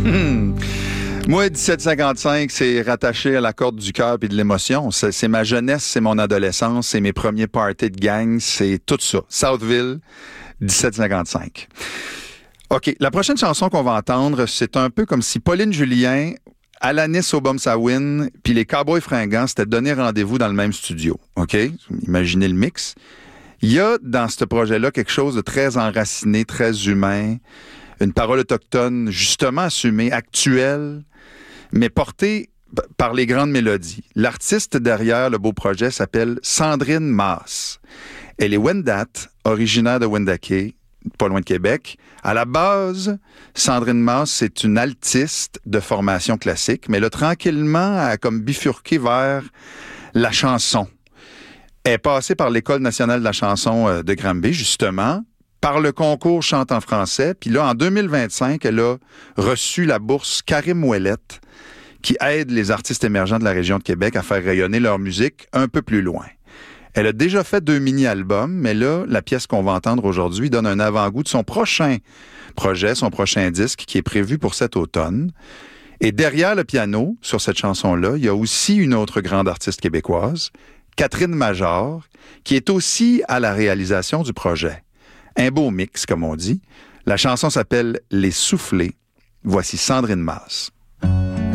Moi, 1755, c'est rattaché à la corde du cœur et de l'émotion. C'est ma jeunesse, c'est mon adolescence, c'est mes premiers parties de gang, c'est tout ça. Southville, 1755. OK, la prochaine chanson qu'on va entendre, c'est un peu comme si Pauline Julien, Alanis Obomsawin, puis les Cowboys Fringants s'étaient donné rendez-vous dans le même studio. OK? Imaginez le mix. Il y a dans ce projet-là quelque chose de très enraciné, très humain, une parole autochtone justement assumée, actuelle, mais portée par les grandes mélodies. L'artiste derrière le beau projet s'appelle Sandrine Masse. Elle est Wendat, originaire de Wendake, pas loin de Québec. À la base, Sandrine Masse, c'est une altiste de formation classique, mais elle a tranquillement comme bifurqué vers la chanson. Elle est passée par l'École nationale de la chanson de Granby, justement, par le concours Chante en français. Puis là, en 2025, elle a reçu la bourse Karim Ouellette, qui aide les artistes émergents de la région de Québec à faire rayonner leur musique un peu plus loin. Elle a déjà fait 2 mini-albums, mais là, la pièce qu'on va entendre aujourd'hui donne un avant-goût de son prochain projet, son prochain disque, qui est prévu pour cet automne. Et derrière le piano, sur cette chanson-là, il y a aussi une autre grande artiste québécoise, Catherine Major, qui est aussi à la réalisation du projet. Un beau mix, comme on dit. La chanson s'appelle « Les Soufflés ». Voici Sandrine Masse.